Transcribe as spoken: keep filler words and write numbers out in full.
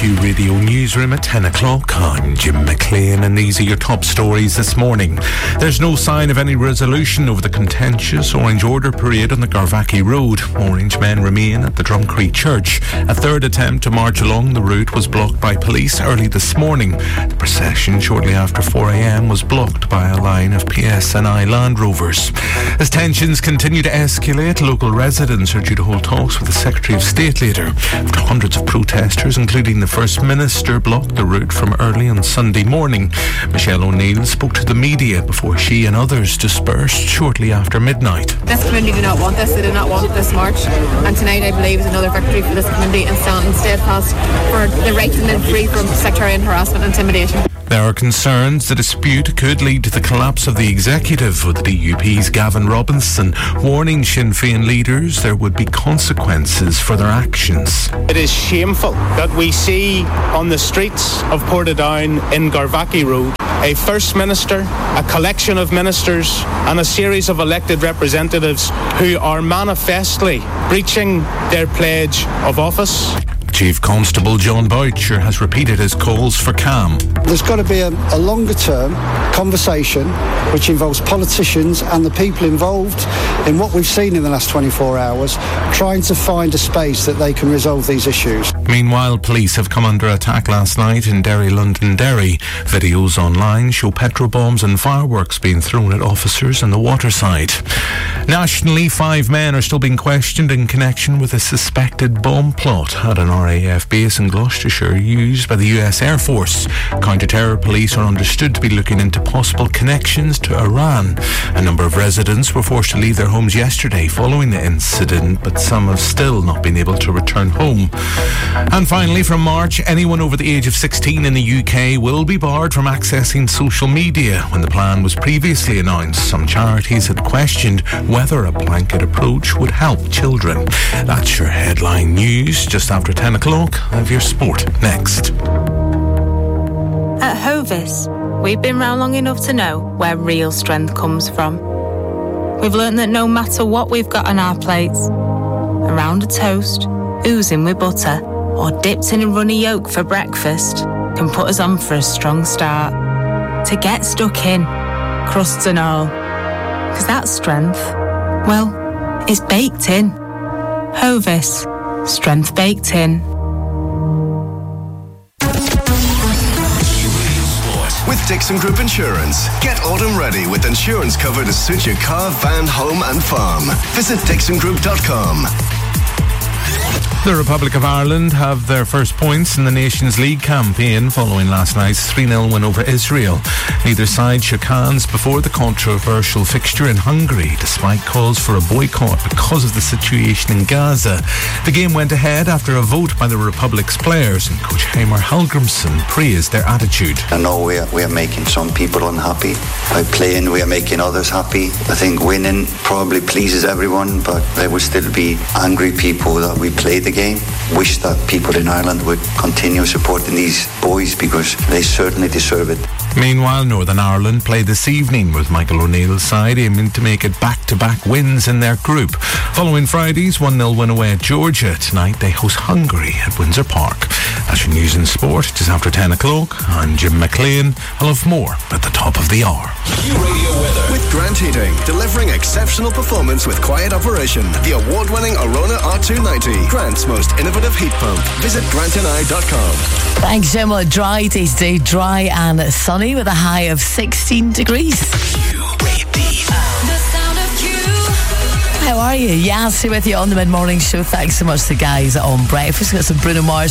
Q Radio Newsroom at ten o'clock. I'm Jim McLean and these are your top stories this morning. There's no sign of any resolution over the contentious Orange Order parade on the Garvaghy Road. Orange men remain at the Drumcree Church. A third attempt to march along the route was blocked by police early this morning. The procession shortly after four a.m. was blocked by a line of P S N I Land Rovers. As tensions continue to escalate, local residents are due to hold talks with the Secretary of State later. After hundreds of protesters, including the First Minister, blocked the route from early on Sunday morning. Michelle O'Neill spoke to the media before she and others dispersed shortly after midnight. This community do not want this, they do not want this march, and tonight I believe is another victory for this community and standing steadfast for the right to live free from sectarian harassment and intimidation. There are concerns the dispute could lead to the collapse of the executive, with the D U P's Gavin Robinson warning Sinn Féin leaders there would be consequences for their actions. It is shameful that we see on the streets of Portadown in Garvaghy Road a First Minister, a collection of ministers and a series of elected representatives who are manifestly breaching their pledge of office. Chief Constable John Boucher has repeated his calls for calm. There's got to be a, a longer term conversation which involves politicians and the people involved in what we've seen in the last twenty-four hours, trying to find a space that they can resolve these issues. Meanwhile, police have come under attack last night in Derry, Londonderry. Videos online show petrol bombs and fireworks being thrown at officers in the waterside. Nationally, five men are still being questioned in connection with a suspected bomb plot at an R A F base in Gloucestershire used by the U S Air Force. Counter-terror police are understood to be looking into possible connections to Iran. A number of residents were forced to leave their homes yesterday following the incident, but some have still not been able to return home. And finally, from March, anyone over the age of sixteen in the U K will be barred from accessing social media. When the plan was previously announced, some charities had questioned whether a blanket approach would help children. That's your headline news. Just after ten o'clock, I have your sport next. At Hovis, we've been round long enough to know where real strength comes from. We've learnt that no matter what we've got on our plates, around a toast, oozing with butter, or dipped in a runny yolk for breakfast, can put us on for a strong start. To get stuck in, crusts and all. Because that strength, well, it's baked in. Hovis, strength baked in. With Dixon Group Insurance. Get autumn ready with insurance cover to suit your car, van, home and farm. Visit dixon group dot com. The Republic of Ireland have their first points in the Nations League campaign following last night's three nil win over Israel. Neither side shook hands before the controversial fixture in Hungary, despite calls for a boycott because of the situation in Gaza. The game went ahead after a vote by the Republic's players, and coach Heimir Hallgrímsson praised their attitude. I know we are, we are making some people unhappy. By playing, we are making others happy. I think winning probably pleases everyone, but there will still be angry people that we played the game. Wish that people in Ireland would continue supporting these boys because they certainly deserve it. Meanwhile, Northern Ireland play this evening, with Michael O'Neill's side aiming to make it back-to-back wins in their group. Following Friday's one nil win away at Georgia, tonight they host Hungary at Windsor Park. That's your news and sport. Just after ten o'clock, I'm Jim McLean. I'll have more at the top of the hour. Q Radio weather with Grant Heating, delivering exceptional performance with quiet operation. The award-winning Arona R two ninety, Grant's most innovative heat pump. Visit grant and I dot com. Thanks, Jim. Well, dry day today, dry and sunny with a high of sixteen degrees. How are you? Yassi with you on the mid-morning show. Thanks so much to the guys on breakfast. Got some Bruno Mars